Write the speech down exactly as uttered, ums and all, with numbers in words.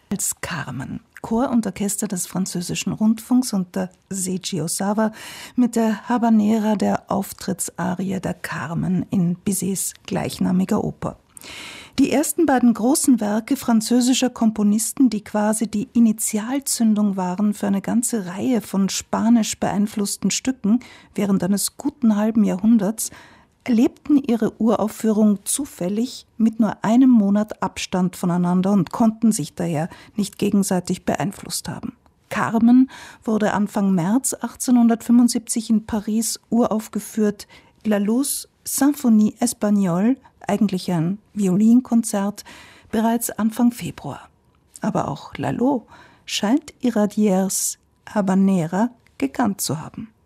als Carmen. Chor und Orchester des französischen Rundfunks unter Seiji Ozawa mit der Habanera, der Auftrittsarie der Carmen in Bizets gleichnamiger Oper. Die ersten beiden großen Werke französischer Komponisten, die quasi die Initialzündung waren für eine ganze Reihe von spanisch beeinflussten Stücken während eines guten halben Jahrhunderts, erlebten ihre Uraufführung zufällig mit nur einem Monat Abstand voneinander und konnten sich daher nicht gegenseitig beeinflusst haben. Carmen wurde Anfang März achtzehnhundertfünfundsiebzig in Paris uraufgeführt, Lallos Symphonie Espagnole, eigentlich ein Violinkonzert, bereits Anfang Februar. Aber auch Lalo scheint Iradiers Habanera gekannt zu haben.